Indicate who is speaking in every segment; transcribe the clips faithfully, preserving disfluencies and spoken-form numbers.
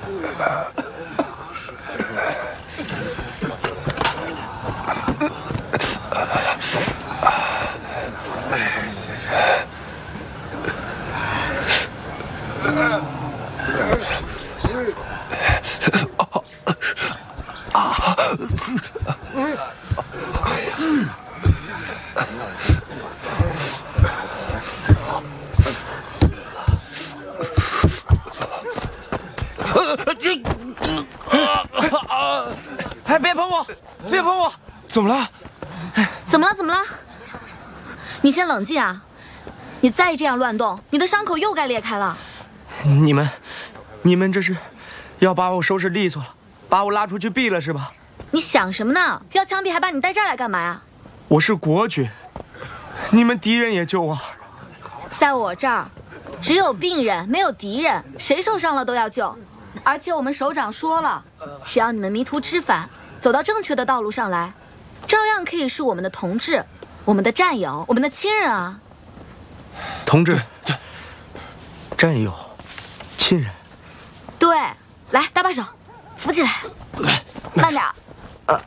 Speaker 1: 哎，别碰我！别碰我！怎么了？
Speaker 2: 怎么了？怎么了？你先冷静啊！你再这样乱动，你的伤口又该裂开了。
Speaker 1: 你们，你们这是要把我收拾利索了，把我拉出去毙了是吧？
Speaker 2: 你想什么呢？要枪毙还把你带这儿来干嘛呀？
Speaker 1: 我是国军，你们敌人也救我。
Speaker 2: 在我这儿，只有病人没有敌人，谁受伤了都要救。而且我们首长说了，只要你们迷途知返，走到正确的道路上来，照样可以是我们的同志、我们的战友、我们的亲人啊。
Speaker 1: 同志、战友、亲人。
Speaker 2: 对，来搭把手，扶起来，慢点。啊、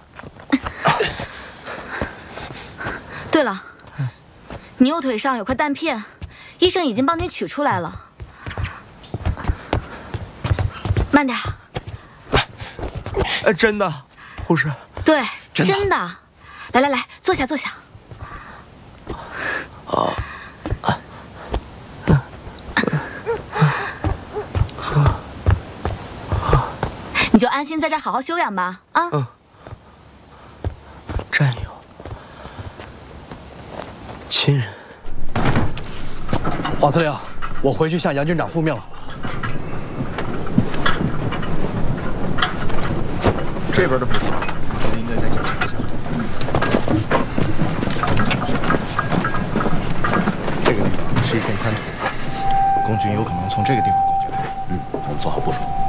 Speaker 2: 对了，你右腿上有块弹片，医生已经帮你取出来了。慢点。
Speaker 1: 呃，真的，护士。
Speaker 2: 对，
Speaker 1: 真的。
Speaker 2: 真的。来来来，坐下坐下。
Speaker 1: 哦。
Speaker 2: 你就安心在这儿好好休养吧，啊。
Speaker 1: 嗯。战友，亲人。
Speaker 3: 华司令，我回去向杨军长复命了。
Speaker 4: 这边的步伐，我们应该再加强一下。这个地方是一片滩涂，共军有可能从这个地方过去。
Speaker 5: 嗯，我们做好部署。